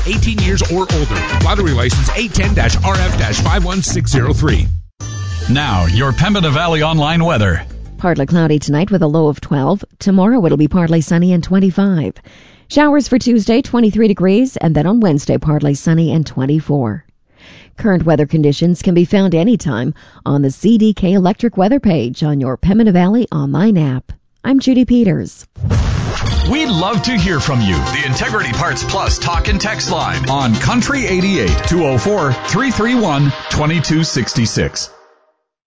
18 years or older. Lottery license 810-RF-51603. Now, your Pembina Valley online weather. Partly cloudy tonight with a low of 12. Tomorrow it'll be partly sunny and 25. Showers for Tuesday, 23 degrees, and then on Wednesday, partly sunny and 24. Current weather conditions can be found anytime on the CDK Electric weather page on your Pembina Valley online app. I'm Judy Peters. We'd love to hear from you. The Integrity Parts Plus talk and text line on Country 88 204 331 2266.